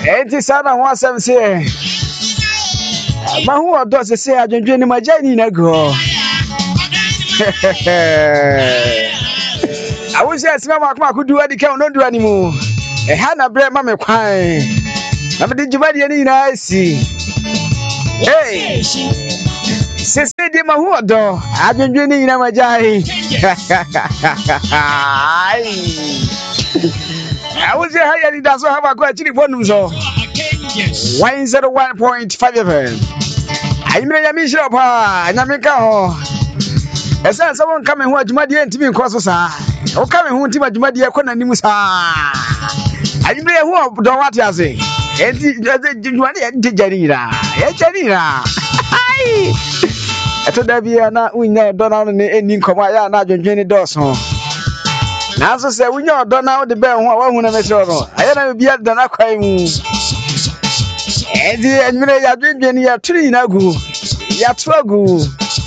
Enti sana ho asem se. Ma hu odo se adwendwe ni magya ni na go. I wish yes mama could do any count, don't do anymore. A Hannah bread, mamma crying. I'm a digibadi, I see. Hey, Sister Demahu, I've been drinking in my jai. I was here, he doesn't have a quite bonus. 101.5 FM. I made a mission of her, and I make a as someone coming who had Madi and Timmy Crosses. O coming home to Madia Kona Nimusa. I may who don't want to say. Janira. I told Daviana, we know Donald and Nikomaya, not Jenny Dawson. Now, so say we know Donald the Bell, one of the I don't be at the Nakai. And the Admiral Jenny, 3 Nagu, Yatwagu.